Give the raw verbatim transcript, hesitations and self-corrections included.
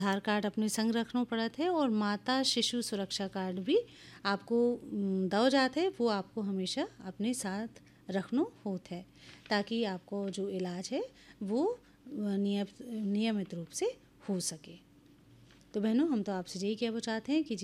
आधार card अपने संग रखना पड़त है और माता शिशु सुरक्षा कार्ड भी आपको उम, दो जाते वो आपको हमेशा अपने साथ रखना होता है ताकि आपको जो इलाज है वो नियत नियमित रूप से हो सके। तो बहनों हम तो आपसे यही कहना चाहते हैं कि